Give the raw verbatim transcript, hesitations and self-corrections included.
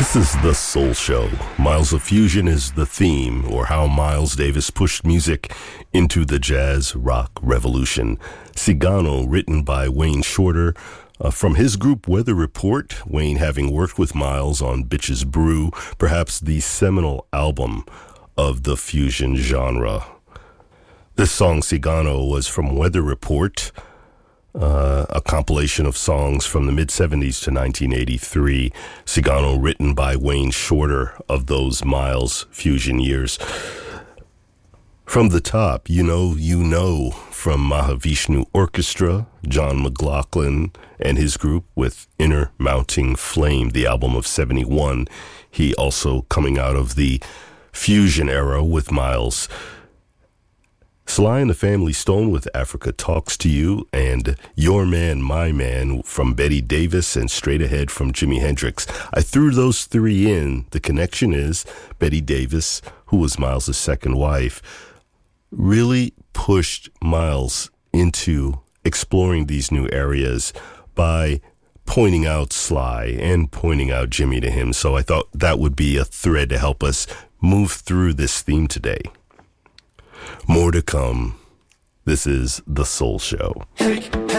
This is The Soul Show. Miles of Fusion is the theme, or how Miles Davis pushed music into the jazz rock revolution. Cigano, written by Wayne Shorter, uh, from his group Weather Report, Wayne having worked with Miles on Bitches Brew, perhaps the seminal album of the fusion genre. This song, Cigano, was from Weather Report, Uh, a compilation of songs from the mid-seventies to nineteen eighty-three. Cigano, written by Wayne Shorter of those Miles Fusion years. From the top, You Know, You Know, from Mahavishnu Orchestra, John McLaughlin and his group with Inner Mounting Flame, the album of seventy-one. He also coming out of the fusion era with Miles. Sly and the Family Stone with Africa Talks to You, and Your Man, My Man from Betty Davis, and Straight Ahead from Jimi Hendrix. I threw those three in. The connection is Betty Davis, who was Miles' second wife, really pushed Miles into exploring these new areas by pointing out Sly and pointing out Jimmy to him. So I thought that would be a thread to help us move through this theme today. More to come. This is The Soul Show. Hey, hey.